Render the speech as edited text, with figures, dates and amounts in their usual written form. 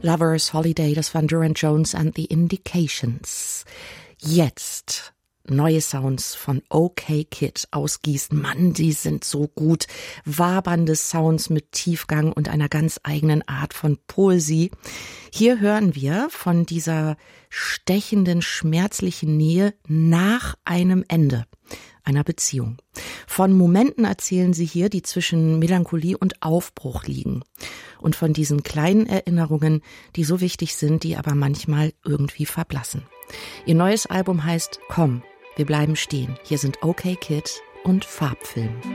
Lover's Holiday, das waren Durand Jones and the Indications. Jetzt neue Sounds von OK Kid aus Gießen. Mann, die sind so gut. Wabernde Sounds mit Tiefgang und einer ganz eigenen Art von Poesie. Hier hören wir von dieser stechenden, schmerzlichen Nähe nach einem Ende einer Beziehung. Von Momenten erzählen sie hier, die zwischen Melancholie und Aufbruch liegen. Und von diesen kleinen Erinnerungen, die so wichtig sind, die aber manchmal irgendwie verblassen. Ihr neues Album heißt Komm, wir bleiben stehen. Hier sind OK Kid und Farbfilm.